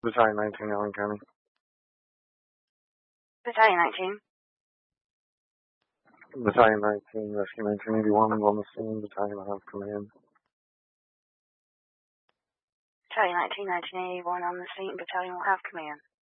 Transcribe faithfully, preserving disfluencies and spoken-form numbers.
Battalion nineteen, Allen County. Battalion nineteen. Battalion nineteen, Rescue nineteen eighty-one is on the scene. Battalion will have command. Battalion nineteen, nineteen eighty-one on the scene. Battalion will have command.